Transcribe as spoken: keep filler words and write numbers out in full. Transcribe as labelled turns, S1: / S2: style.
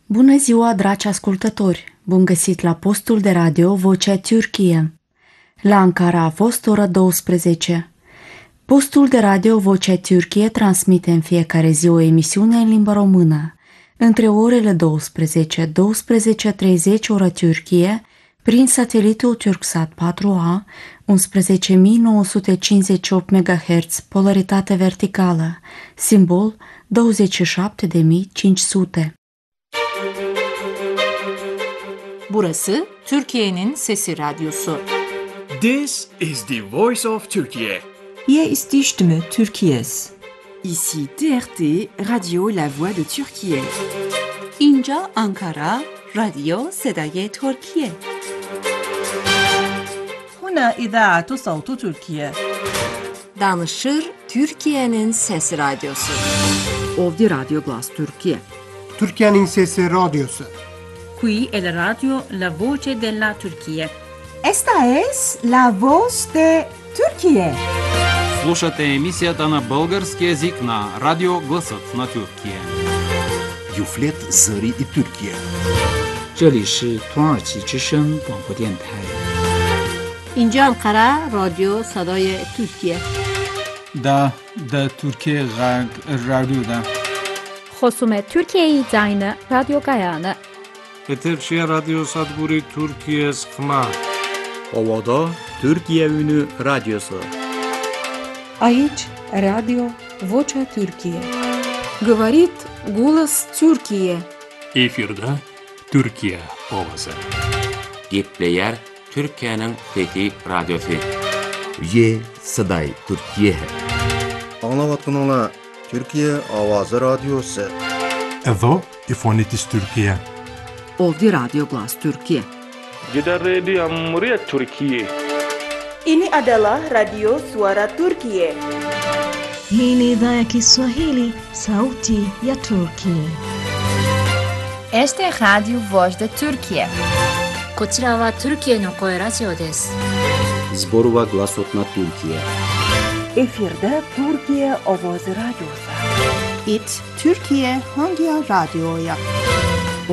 S1: Bună ziua, dragi ascultători! Bun găsit la postul de radio Vocea Türkiye. La Ankara a fost ora douăsprezece. Postul de radio Vocea Türkiye transmite în fiecare zi o emisiune în limba română, între orele douăsprezece - douăsprezece și treizeci ora Türkiye, prin satelitul Turksat patru A, unsprezece mii nouă sute cincizeci și opt megahertz, polaritate verticală, simbol douăzeci și șapte de mii cinci sute.
S2: Burası Türkiye'nin Sesi Radyosu.
S3: This is the voice of Turkey.
S4: Hier ist die Stimme Türkiye's.
S5: Ici T R T, Radio La Voix de Türkiye.
S2: اینجا Ankara, رادیو صدای ترکیه.
S6: هنا إذاعة صوت تركيا.
S7: Danışır Türkiye'nin Sesi Radyosu.
S5: Ovdi Radio Glas Türkiye.
S8: Türkiye'nin Sesi Radyosu.
S6: Qui è la radio La Voce della Turchia.
S9: Esta es La Voz de Türkiye.
S10: Слушате емисията на български език на Радио Гласът на Türkiye.
S11: Юфлет Зări и Türkiye.
S12: 这里是土耳其之声广播电台。
S13: اینجا انقره رادیو صدای ترکیه.
S14: دا دا ترکیه غرب رادیو دا.
S15: خصوم ترکیه زاین رادیو گایانه.
S16: Eterşehir Radyo Sadguri Türkiye Sıkma.
S17: Ovada Türkiye Ünü Radyosu.
S18: Aici Radio Vocea Türkiye.
S19: Говорит голос Türkiye.
S20: Efirde Türkiye ovası.
S5: Gepleyer Türkiye'nin Fethi Radyosu.
S11: Ye Saday Türkiye.
S1: Anlavatkanlar Türkiye Avazı Radyosu.
S3: Evo İfonitis Türkiye.
S5: Ovdi Radio Glas Türkiye.
S16: Gider Radio Muria Türkiye.
S4: Ini adalah Radio Suara Turkiye.
S15: Hii ni idhaa ya Kiswahili, Sauti ya Turkiye.
S14: Este Radio Voz de Türkiye.
S9: こちらはトルキエの声ラジオです。
S17: Zborova Glasot na Türkiye.
S4: Efirde Türkiye Ovoz Radyosu.
S19: It Türkiye Hangi Radyoya?